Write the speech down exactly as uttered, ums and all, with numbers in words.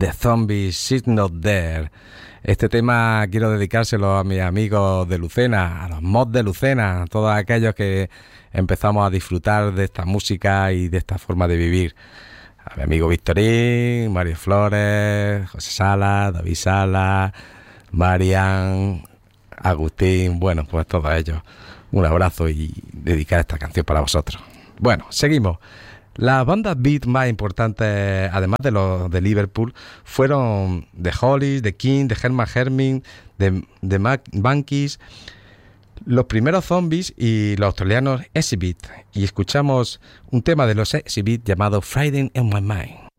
The Zombies She's Not There. Este tema quiero dedicárselo a mis amigos de Lucena, a los mods de Lucena, a todos aquellos que empezamos a disfrutar de esta música y de esta forma de vivir. A mi amigo Victorín, Mario Flores, José Sala, David Sala, Marian, Agustín, bueno, pues todos ellos. Un abrazo y dedicar esta canción para vosotros. Bueno, seguimos. Las bandas beat más importantes, además de los de Liverpool, fueron The Hollies, The King, The Herman Hermit, The, The Monkees, los primeros Zombies y los australianos Exhibit. Y escuchamos un tema de los Exhibit llamado Friday in My Mind.